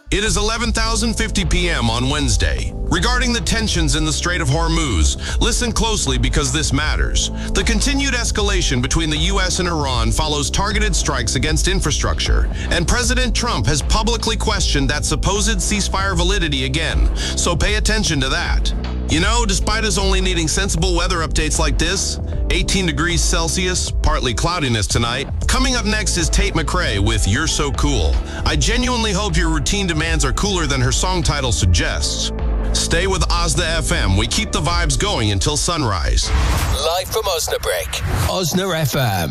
It is 11,050 p.m. on Wednesday. Regarding the tensions in the Strait of Hormuz, listen closely because this matters. The continued escalation between the U.S. and Iran follows targeted strikes against infrastructure, and President Trump has publicly questioned that supposed ceasefire validity again, so pay attention to that. You know, despite us only needing sensible weather updates like this, 18 degrees Celsius, partly cloudiness tonight. Coming up next is Tate McRae with You're So Cool. I genuinely hope your routine demands are cooler than her song title suggests. Stay with Osna FM. We keep the vibes going until sunrise. Live from Osnabrück, Osna FM.